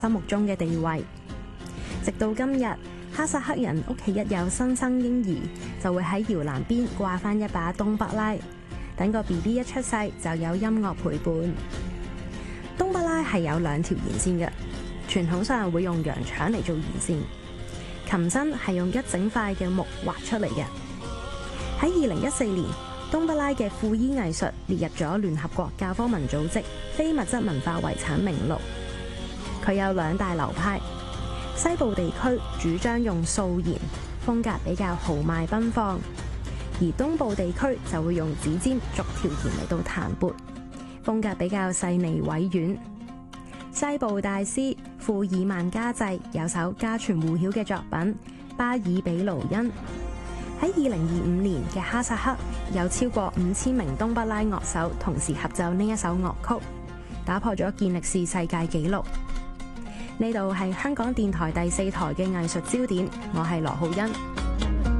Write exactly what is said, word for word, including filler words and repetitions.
心目中嘅地位。直到今日，哈薩克人屋企一有新生嬰兒，就會喺搖籃邊掛翻一把冬不拉，等個 B B 一出世就有音樂陪伴。冬不拉係有兩條弦線嘅，傳統上會用羊腸嚟做弦線，琴身係用一整塊嘅木畫出嚟嘅。喺二零一四年，冬不拉嘅褲衣藝術列入咗聯合國教科文組織非物質文化遺產名錄。佢有兩大流派，西部地區主張用素弦，風格比較豪邁奔放；而東部地區就會用指尖逐條弦嚟到彈撥，風格比較細膩委婉。西部大師庫爾曼加濟有首家傳戶曉嘅作品《巴爾比盧恩》。喺二零二五年嘅哈薩克，有超過五千名冬不拉樂手同時合奏呢一首樂曲，打破咗健力士世界紀錄。呢度係香港電台第四台嘅藝術焦點，我係羅浩欣。